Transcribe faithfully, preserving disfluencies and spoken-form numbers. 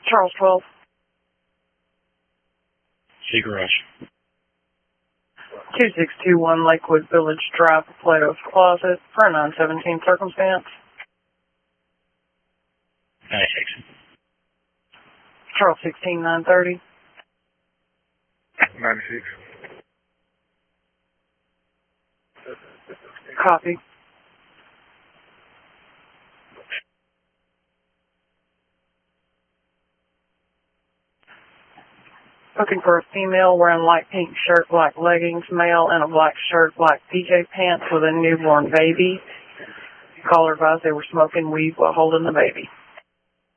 Charles twelve. C Garage. two six two one Lakewood Village Drive, Plato's Closet, for a nine seventeen circumstance. ninety-six. Charles sixteen nine thirty. ninety-six. Copy. Looking for a female wearing light pink shirt, black leggings, male, and a black shirt, black P J pants with a newborn baby. Caller advised they were smoking weed while holding the baby.